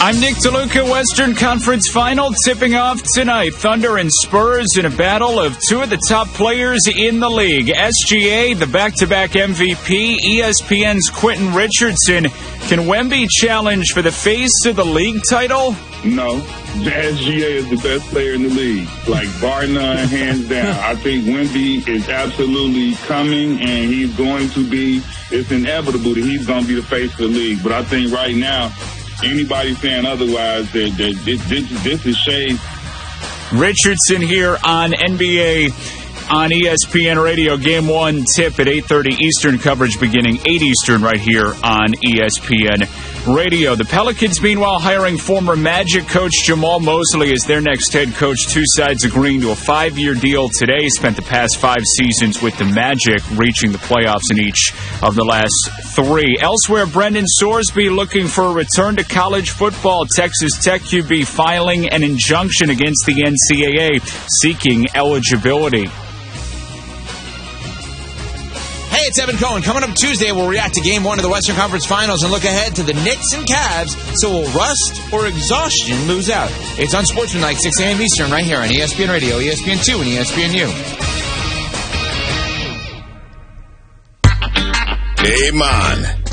I'm Nick DeLuca. Western Conference Final tipping off tonight. Thunder and Spurs in a battle of two of the top players in the league. SGA, the back-to-back MVP. ESPN's Quentin Richardson. Can Wemby challenge for the face of the league title? No. The SGA is the best player in the league. Like, bar none, hands down. I think Wemby is absolutely coming, and he's going to be, it's inevitable that he's going to be the face of the league. But I think right now, anybody saying otherwise, that this is shade. Richardson here on NBA on ESPN Radio. Game 1 tip at 8:30 Eastern, coverage beginning 8 Eastern right here on ESPN Radio. The Pelicans, meanwhile, hiring former Magic coach Jamal Mosley as their next head coach. Two sides agreeing to a 5-year deal today. Spent the past 5 seasons with the Magic, reaching the playoffs in each of the last 3. Elsewhere, Brendan Sorsby looking for a return to college football. Texas Tech QB filing an injunction against the NCAA, seeking eligibility. Hey, it's Evan Cohen. Coming up Tuesday, we'll react to Game 1 of the Western Conference Finals and look ahead to the Knicks and Cavs. So will rust or exhaustion lose out? It's on Sportsmanlike, 6 a.m. Eastern, right here on ESPN Radio, ESPN2, and ESPNU. Hey, man.